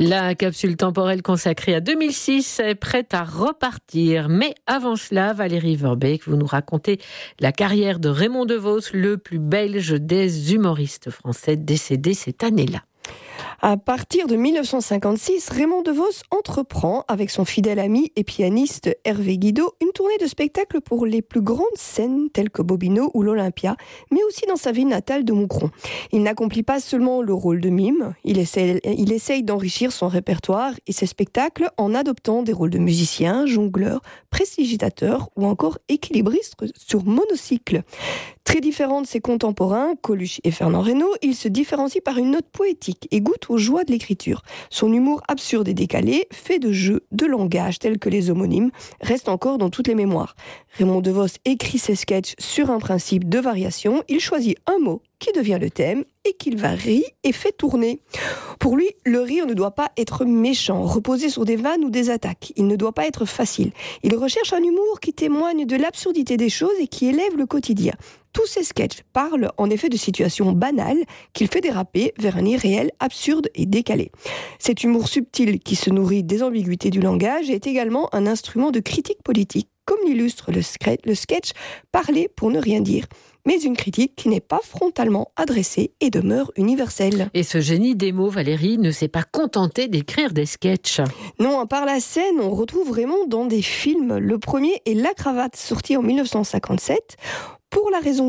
La capsule temporelle consacrée à 2006 est prête à repartir. Mais avant cela, Valérie Verbeek, vous nous racontez la carrière de Raymond DeVos, le plus belge des humoristes français décédé cette année-là. À partir de 1956, Raymond DeVos entreprend, avec son fidèle ami et pianiste Hervé Guido, une tournée de spectacles pour les plus grandes scènes telles que Bobino ou l'Olympia, mais aussi dans sa ville natale de Moucron. Il n'accomplit pas seulement le rôle de mime, il essaye d'enrichir son répertoire et ses spectacles en adoptant des rôles de musicien, jongleur, prestidigitateur ou encore équilibriste sur monocycle. Très différent de ses contemporains, Coluche et Fernand Reynaud, il se différencie par une note poétique et goûte aux joies de l'écriture. Son humour absurde et décalé, fait de jeux de langage tels que les homonymes, reste encore dans toutes les mémoires. Raymond DeVos écrit ses sketchs sur un principe de variation. Il choisit un mot qui devient le thème et qu'il varie et fait tourner. Pour lui, le rire ne doit pas être méchant, reposer sur des vannes ou des attaques. Il ne doit pas être facile. Il recherche un humour qui témoigne de l'absurdité des choses et qui élève le quotidien. Tous ses sketchs parlent en effet de situations banales qu'il fait déraper vers un irréel absurde et décalé. Cet humour subtil qui se nourrit des ambiguïtés du langage est également un instrument de critique politique, comme l'illustre le sketch « Parler pour ne rien dire ». Mais une critique qui n'est pas frontalement adressée et demeure universelle. Et ce génie des mots, Valérie, ne s'est pas contenté d'écrire des sketchs. Non, par la scène, on retrouve Raymond dans des films. Le premier est La Cravate, sorti en 1957. Pour la raison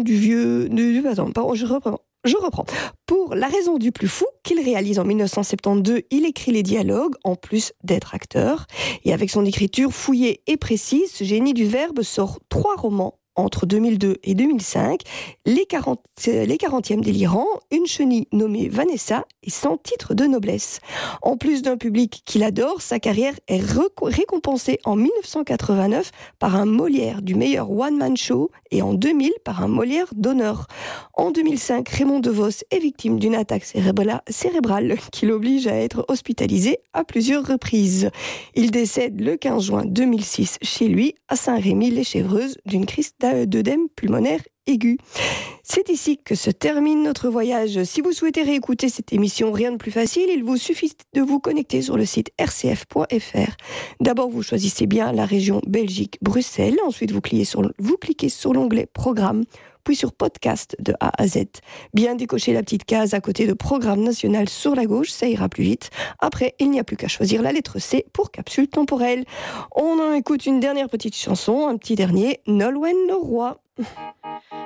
Je reprends. Pour La raison du plus fou, qu'il réalise en 1972, il écrit les dialogues, en plus d'être acteur. Et avec son écriture fouillée et précise, ce génie du verbe sort 3 romans entre 2002 et 2005, les 40e délirants, une chenille nommée Vanessa et 100 titres de noblesse. En plus d'un public qui l'adore, sa carrière est récompensée en 1989 par un Molière du meilleur one-man show et en 2000 par un Molière d'honneur. En 2005, Raymond DeVos est victime d'une attaque cérébrale qui l'oblige à être hospitalisé à plusieurs reprises. Il décède le 15 juin 2006 chez lui, à Saint-Rémy-les-Chevreuses, d'une crise d'œdème pulmonaire aiguë. C'est ici que se termine notre voyage. Si vous souhaitez réécouter cette émission, rien de plus facile, il vous suffit de vous connecter sur le site rcf.fr. D'abord, vous choisissez bien la région Belgique-Bruxelles. Ensuite, vous cliquez sur l'onglet Programme, puis sur Podcast de A à Z. Bien décocher la petite case à côté de Programme national sur la gauche, ça ira plus vite. Après, il n'y a plus qu'à choisir la lettre C pour capsule temporelle. On en écoute une dernière petite chanson, un petit dernier, Nolwenn Leroy.